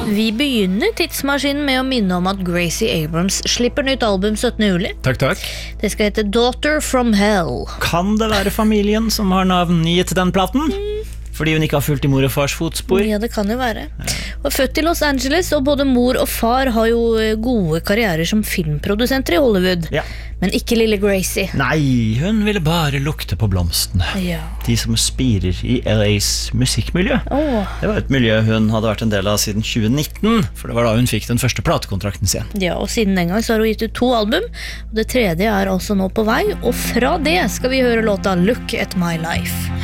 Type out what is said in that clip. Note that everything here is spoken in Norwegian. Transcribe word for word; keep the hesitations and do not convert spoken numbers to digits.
Vi begynner tidsmaskinen med å minne om at Gracie Abrams slipper nytt album syttende juli. Takk, takk. Det skal hete Daughter from Hell. Kan det være familien som har navngitt den platen? Fordi hun ikke har fulgt i mor og fars fotspor? Ja, det kan jo være. Og født i Los Angeles, og både mor og far har jo gode karrierer som filmprodusenter i Hollywood. Ja. Men ikke lille Gracie. Nei, hun ville bare lukte på blomstene. Ja. De som spirer i L A's musikkmiljø. Åh. Det var et miljø hun hadde vært en del av siden tjue nitten, for det var da hun fikk den første platekontrakten sin. Ja, og siden den gang så har hun gitt ut to album, og det tredje er altså nå på vei, og fra det skal vi høre låta Look at My Life.